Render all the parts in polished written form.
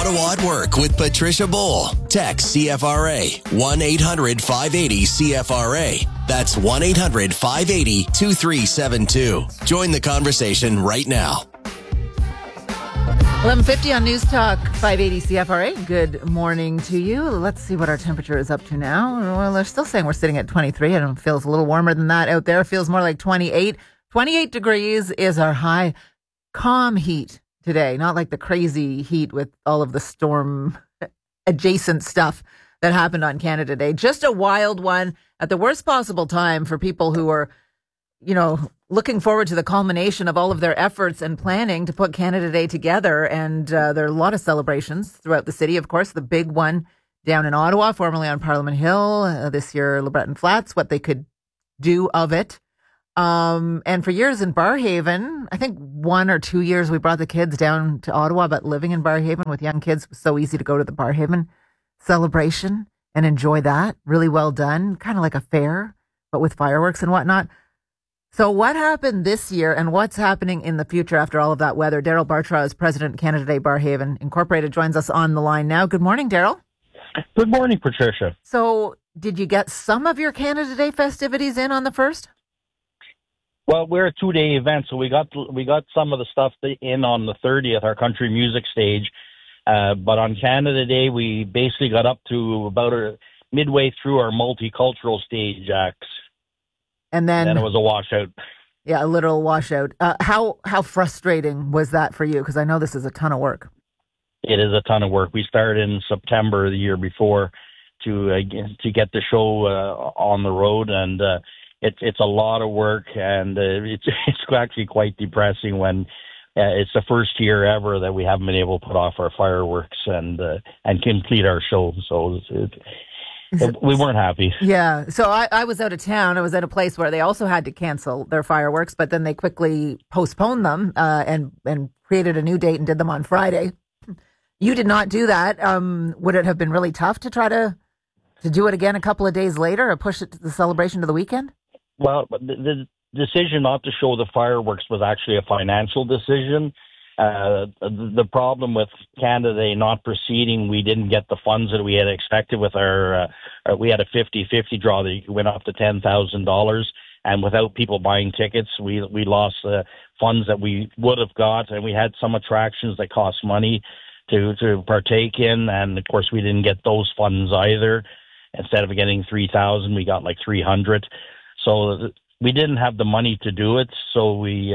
Ottawa at Work with Patricia Bowl. Text CFRA 1-800-580-CFRA. That's 1-800-580-2372. Join the conversation right now. 11:50 on News Talk 580 CFRA. Good morning to you. Let's see what our temperature is up to now. Well, they're still saying we're sitting at 23. It feels a little warmer than that out there. It feels more like 28. 28 degrees is our high. Calm heat today, not like the crazy heat with all of the storm adjacent stuff that happened on Canada Day. Just a wild one at the worst possible time for people who are, looking forward to the culmination of all of their efforts and planning to put Canada Day together. And there are a lot of celebrations throughout the city. Of course, the big one down in Ottawa, formerly on Parliament Hill, this year, LeBreton Flats, what they could do of it. And for years in Barrhaven, I think 1 or 2 years we brought the kids down to Ottawa, but living in Barrhaven with young kids was so easy to go to the Barrhaven celebration and enjoy that. Really well done, kind of like a fair, but with fireworks and whatnot. So what happened this year and what's happening in the future after all of that weather? Daryl Bartra is President, Canada Day Barrhaven Incorporated, joins us on the line now. Good morning, Daryl. Good morning, Patricia. So did you get some of your Canada Day festivities in on the 1st? Well, we're a 2-day event, so we got some of the stuff in on the 30th, our country music stage. But on Canada Day, we basically got up to about midway through our multicultural stage acts. And then it was a washout. Yeah, a literal washout. How frustrating was that for you? Because I know this is a ton of work. It is a ton of work. We started in September the year before to get the show on the road, and it's a lot of work, and it's actually quite depressing when it's the first year ever that we haven't been able to put off our fireworks and complete our show. So we weren't happy. Yeah. So I was out of town. I was at a place where they also had to cancel their fireworks, but then they quickly postponed them and created a new date and did them on Friday. You did not do that. Would it have been really tough to try to do it again a couple of days later or push it to the celebration to the weekend? Well, the decision not to show the fireworks was actually a financial decision. The problem with Canada Day not proceeding, we didn't get the funds that we had expected with we had a 50-50 draw that went up to $10,000. And without people buying tickets, we lost funds that we would have got. And we had some attractions that cost money to partake in. And of course, we didn't get those funds either. Instead of getting 3,000, we got like 300. So we didn't have the money to do it. So we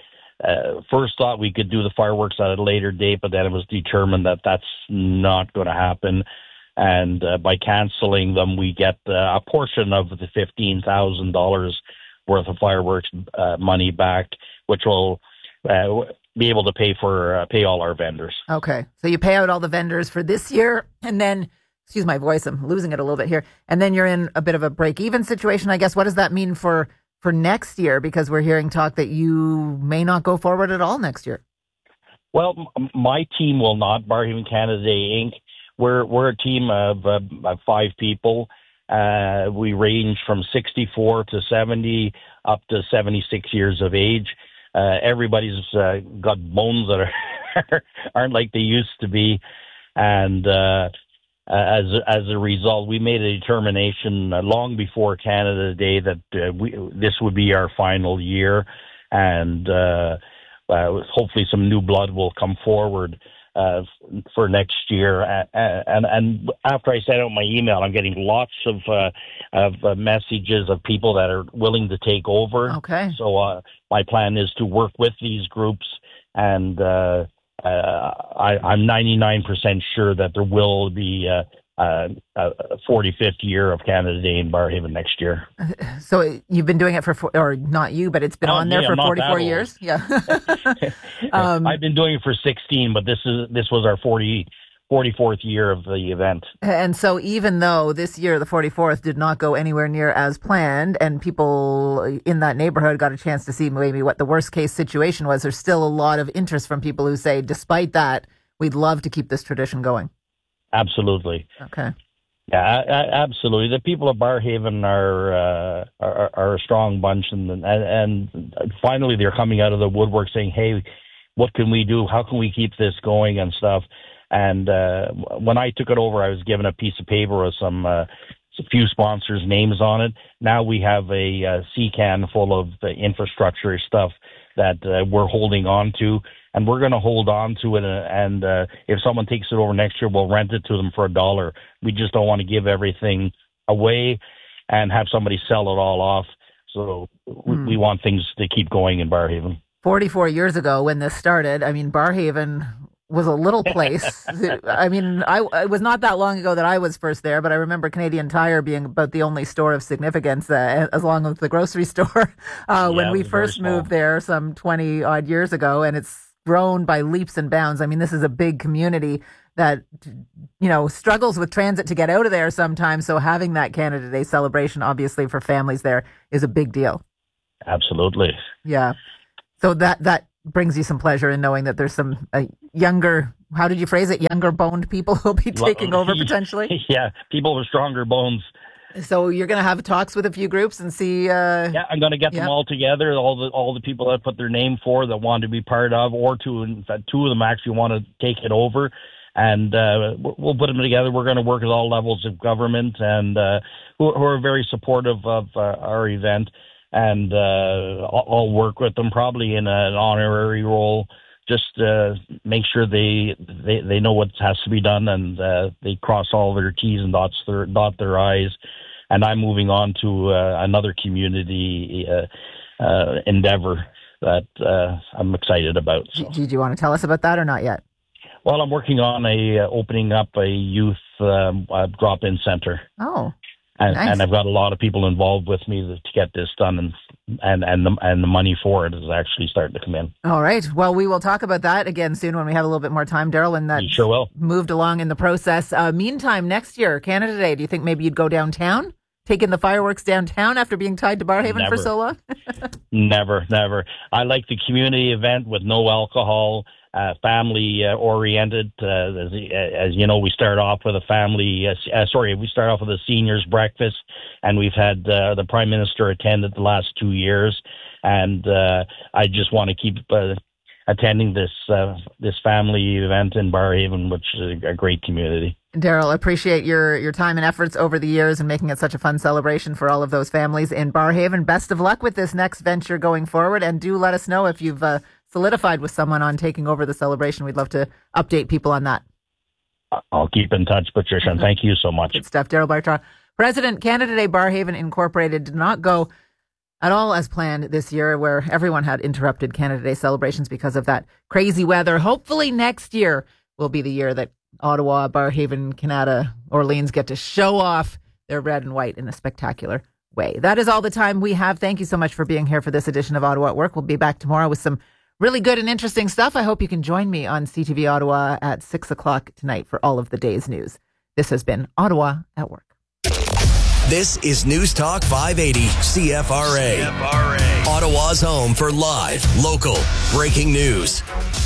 first thought we could do the fireworks at a later date, but then it was determined that that's not going to happen. And by canceling them, we get a portion of the $15,000 worth of fireworks money back, which will be able to pay all our vendors. Okay. So you pay out all the vendors for this year, and then, excuse my voice, I'm losing it a little bit here, and then you're in a bit of a break-even situation, I guess. What does that mean for next year? Because we're hearing talk that you may not go forward at all next year. Well, my team will not. Barrhaven Canada Day Inc. We're a team of 5 people. We range from 64 to 70 up to 76 years of age. Everybody's got bones that aren't like they used to be, and as a result, we made a determination long before Canada Day that this would be our final year, and hopefully some new blood will come forward for next year. And after I sent out my email, I'm getting lots of messages of people that are willing to take over. Okay. So my plan is to work with these groups, and I'm 99% sure that there will be a 45th year of Canada Day in Barrhaven next year. So you've been doing it or not you, but it's been on there for 44 years? Yeah. I've been doing it for 16, but this was our 44th year of the event. And so even though this year, the 44th, did not go anywhere near as planned, and people in that neighborhood got a chance to see maybe what the worst case situation was, there's still a lot of interest from people who say, despite that, we'd love to keep this tradition going. Absolutely. Okay. Yeah, absolutely. The people of Barrhaven are a strong bunch, and finally they're coming out of the woodwork saying, "Hey, what can we do? How can we keep this going and stuff?" And when I took it over, I was given a piece of paper with a few sponsors' names on it. Now we have a sea can full of infrastructure stuff that we're holding on to, and we're going to hold on to it. And if someone takes it over next year, we'll rent it to them for $1. We just don't want to give everything away and have somebody sell it all off. So we want things to keep going in Barrhaven. 44 years ago when this started, I mean, Barrhaven was a little place. I mean, it was not that long ago that I was first there, but I remember Canadian Tire being about the only store of significance, as long as the grocery store, when we first moved there some 20 odd years ago, and it's grown by leaps and bounds. I mean, this is a big community that, struggles with transit to get out of there sometimes. So having that Canada Day celebration, obviously for families there, is a big deal. Absolutely. Yeah. So that brings you some pleasure in knowing that there's some younger, how did you phrase it, younger boned people who'll be taking over potentially? Yeah, people with stronger bones. So you're going to have talks with a few groups and see... yeah, I'm going to get them all together, all the people that put their name for that want to be part of, or in fact, two of them actually want to take it over. And we'll put them together. We're going to work at all levels of government and who are very supportive of our event. And I'll work with them probably in an honorary role, just make sure they know what has to be done, and they cross all their T's and dot their I's. And I'm moving on to another community endeavor that I'm excited about. So. Do you want to tell us about that or not yet? Well, I'm working on opening up a youth drop-in center. Oh. And, and I've got a lot of people involved with me to get this done, and the money for it is actually starting to come in. All right. Well, we will talk about that again soon when we have a little bit more time, Daryl, and that sure will. Moved along in the process. Meantime, next year, Canada Day, do you think maybe you'd go downtown, take in the fireworks downtown after being tied to Barrhaven for so long? Never. I like the community event with no alcohol. Family oriented. As you know, we start off with we start off with a seniors breakfast, and we've had the Prime Minister attend it the last 2 years, and I just want to keep attending this family event in Barrhaven, which is a great community. Daryl, appreciate your time and efforts over the years and making it such a fun celebration for all of those families in Barrhaven. Best of luck with this next venture going forward, and do let us know if you've solidified with someone on taking over the celebration. We'd love to update people on that. I'll keep in touch, Patricia, and thank you so much. Good stuff. Daryl Bartra, President, Canada Day Barrhaven Incorporated, did not go at all as planned this year, where everyone had interrupted Canada Day celebrations because of that crazy weather. Hopefully next year will be the year that Ottawa, Barrhaven, Canada, Orleans get to show off their red and white in a spectacular way. That is all the time we have. Thank you so much for being here for this edition of Ottawa at Work. We'll be back tomorrow with some really good and interesting stuff. I hope you can join me on CTV Ottawa at 6 o'clock tonight for all of the day's news. This has been Ottawa at Work. This is News Talk 580 CFRA. Ottawa's home for live, local, breaking news.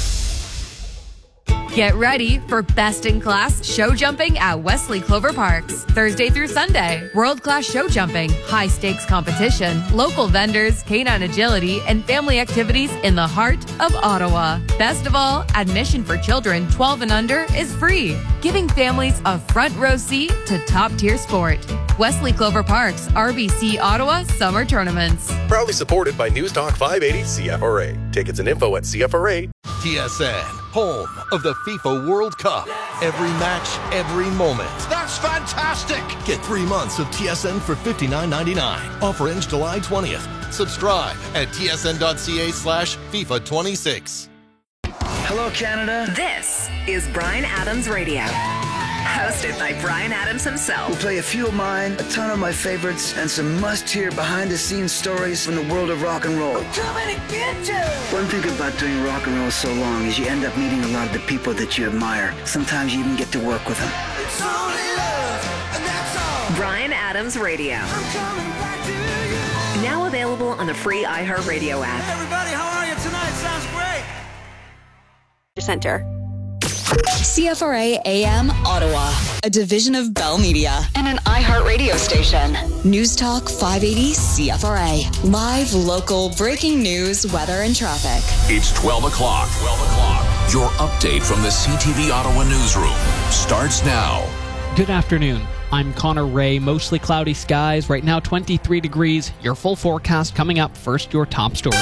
Get ready for best-in-class show jumping at Wesley Clover Parks. Thursday through Sunday, world-class show jumping, high-stakes competition, local vendors, canine agility, and family activities in the heart of Ottawa. Best of all, admission for children 12 and under is free, giving families a front-row seat to top-tier sport. Wesley Clover Parks, RBC Ottawa Summer Tournaments. Proudly supported by News Talk 580 CFRA. Tickets and info at CFRA. TSN, home of the FIFA World Cup. Every match, every moment. That's fantastic! Get 3 months of TSN for $59.99. Offer ends July 20th. Subscribe at tsn.ca/FIFA26. Hello, Canada. This is Bryan Adams Radio. Hosted by Bryan Adams himself. We'll play a few of mine, a ton of my favorites, and some must-hear behind-the-scenes stories from the world of rock and roll. One thing about doing rock and roll so long is you end up meeting a lot of the people that you admire. Sometimes you even get to work with them. It's only love, and that's all. Bryan Adams Radio. I'm coming back to you. Now available on the free iHeartRadio app. Hey everybody, how are you tonight? Sounds great. Center. CFRA AM Ottawa, a division of Bell Media and an iHeartRadio station. News Talk 580 CFRA. Live, local, breaking news, weather, and traffic. It's 12 o'clock. Your update from the CTV Ottawa newsroom starts now. Good afternoon. I'm Connor Ray. Mostly cloudy skies. Right now, 23 degrees. Your full forecast coming up. First, your top stories.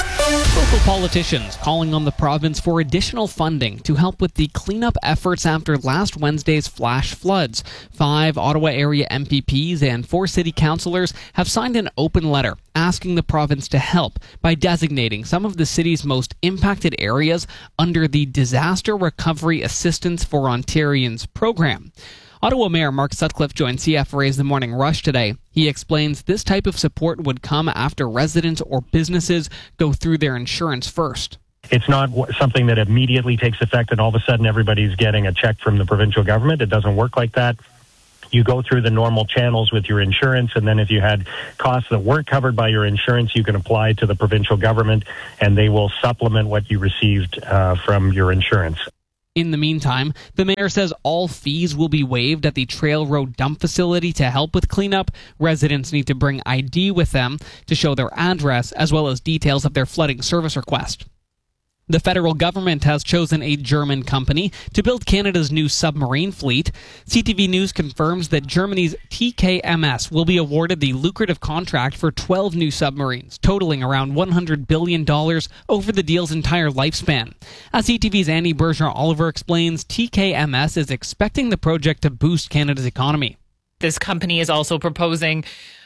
Local politicians calling on the province for additional funding to help with the cleanup efforts after last Wednesday's flash floods. 5 Ottawa area MPPs and 4 city councillors have signed an open letter asking the province to help by designating some of the city's most impacted areas under the Disaster Recovery Assistance for Ontarians program. Ottawa Mayor Mark Sutcliffe joined CFRA's The Morning Rush today. He explains this type of support would come after residents or businesses go through their insurance first. It's not something that immediately takes effect and all of a sudden everybody's getting a check from the provincial government. It doesn't work like that. You go through the normal channels with your insurance, and then if you had costs that weren't covered by your insurance, you can apply to the provincial government, and they will supplement what you received from your insurance. In the meantime, the mayor says all fees will be waived at the Trail Road dump facility to help with cleanup. Residents need to bring ID with them to show their address, as well as details of their flooding service request. The federal government has chosen a German company to build Canada's new submarine fleet. CTV News confirms that Germany's TKMS will be awarded the lucrative contract for 12 new submarines, totaling around $100 billion over the deal's entire lifespan. As CTV's Annie Bergeron-Oliver explains, TKMS is expecting the project to boost Canada's economy. This company is also proposing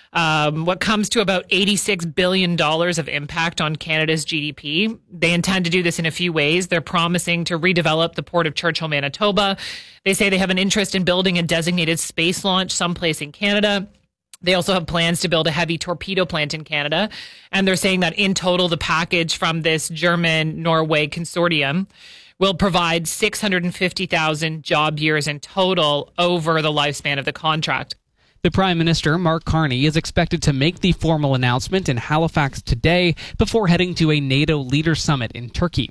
what comes to about $86 billion of impact on Canada's GDP. They intend to do this in a few ways. They're promising to redevelop the Port of Churchill, Manitoba. They say they have an interest in building a designated space launch someplace in Canada. They also have plans to build a heavy torpedo plant in Canada. And they're saying that in total, the package from this German-Norway consortium will provide 650,000 job years in total over the lifespan of the contract. The Prime Minister, Mark Carney, is expected to make the formal announcement in Halifax today before heading to a NATO leader summit in Turkey.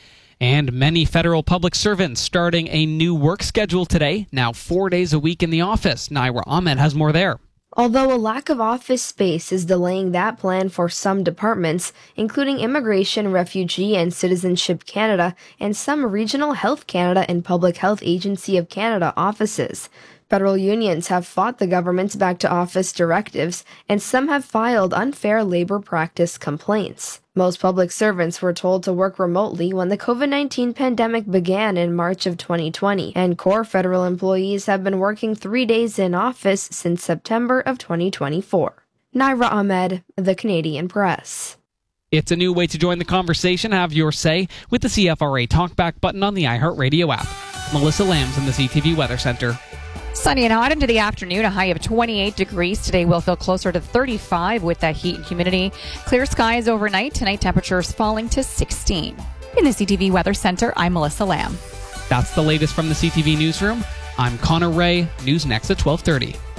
And many federal public servants starting a new work schedule today, now 4 days a week in the office. Naira Ahmed has more there. Although a lack of office space is delaying that plan for some departments, including Immigration, Refugee and Citizenship Canada and some Regional Health Canada and Public Health Agency of Canada offices. Federal unions have fought the government's back-to-office directives, and some have filed unfair labor practice complaints. Most public servants were told to work remotely when the COVID-19 pandemic began in March of 2020, and core federal employees have been working 3 days in office since September of 2024. Naira Ahmed, The Canadian Press. It's a new way to join the conversation. Have your say with the CFRA Talkback button on the iHeartRadio app. Melissa Lambs in the CTV Weather Center. Sunny and hot into the afternoon, a high of 28 degrees. Today will feel closer to 35 with that heat and humidity. Clear skies overnight. Tonight temperatures falling to 16. In the CTV Weather Center, I'm Melissa Lamb. That's the latest from the CTV Newsroom. I'm Connor Ray. News next at 12:30.